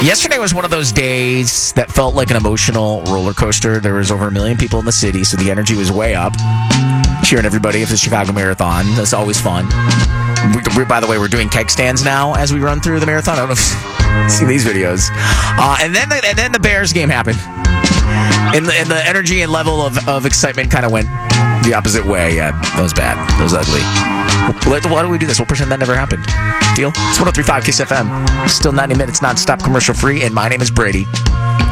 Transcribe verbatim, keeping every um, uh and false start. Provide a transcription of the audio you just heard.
Yesterday was one of those days that felt like an emotional roller coaster. There was over a million people in the city, so the energy was way up. Cheering everybody at the Chicago Marathon. That's always fun. We, we, by the way, we're doing keg stands now as we run through the marathon. I don't know if you've seen these videos. Uh, and then the, and then the Bears game happened. And the, and the energy and level of, of excitement kind of went the opposite way. Yeah, that was bad. That was ugly. Why do we do this? We'll pretend that never happened. Deal? It's one oh three point five Kiss F M. Still ninety minutes non-stop commercial free, and my name is Brady.